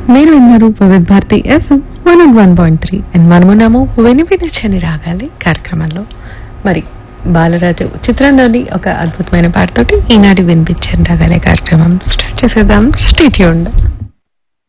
మీరు విన్నారు వివిధ భారతి ఎఫ్ఎం 101.3 అండ్ మనమున్నాము వినిపించని రాగాలి కార్యక్రమంలో. మరి బాలరాజు చిత్రంలోని ఒక అద్భుతమైన పాటతోటి ఈనాటి వినిపించని రాగాలి కార్యక్రమం స్టార్ట్ చేసేద్దాం. Stay tuned.